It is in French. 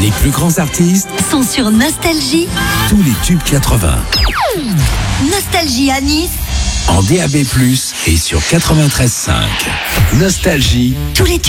Les plus grands artistes sont sur Nostalgie. Tous les tubes 80. Nostalgie à Nice. En DAB+, et sur 93.5. Nostalgie. Tous les